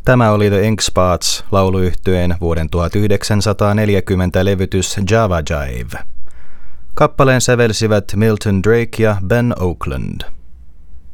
Tämä oli The Ink Spots lauluyhtyeen vuoden 1940 levytys Java Jive. Kappaleen sävelsivät Milton Drake ja Ben Oakland.